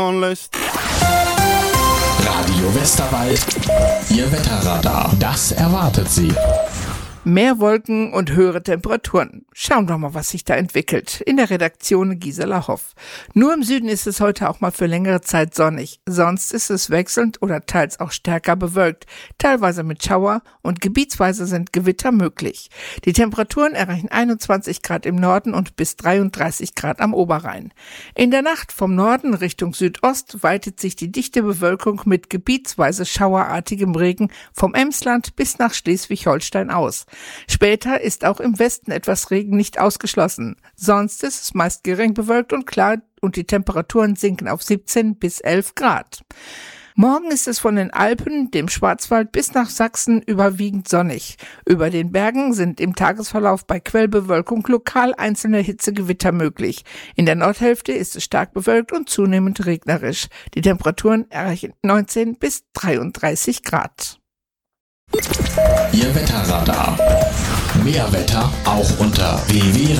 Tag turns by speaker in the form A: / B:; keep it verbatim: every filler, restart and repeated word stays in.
A: lässt.
B: Radio Westerwald, Ihr Wetterradar. Das erwartet Sie.
C: Mehr Wolken und höhere Temperaturen. Schauen wir mal, was sich da entwickelt. In der Redaktion Gisela Hoff. Nur im Süden ist es heute auch mal für längere Zeit sonnig. Sonst ist es wechselnd oder teils auch stärker bewölkt. Teilweise mit Schauer und gebietsweise sind Gewitter möglich. Die Temperaturen erreichen einundzwanzig Grad im Norden und bis dreiunddreißig Grad am Oberrhein. In der Nacht vom Norden Richtung Südost weitet sich die dichte Bewölkung mit gebietsweise schauerartigem Regen vom Emsland bis nach Schleswig-Holstein aus. Später ist auch im Westen etwas Regen nicht ausgeschlossen. Sonst ist es meist gering bewölkt und klar und die Temperaturen sinken auf siebzehn bis elf Grad. Morgen ist es von den Alpen, dem Schwarzwald bis nach Sachsen überwiegend sonnig. Über den Bergen sind im Tagesverlauf bei Quellbewölkung lokal einzelne Hitzegewitter möglich. In der Nordhälfte ist es stark bewölkt und zunehmend regnerisch. Die Temperaturen erreichen neunzehn bis dreiunddreißig Grad.
B: Ihr Wetterradar. Mehr Wetter auch unter w w w punkt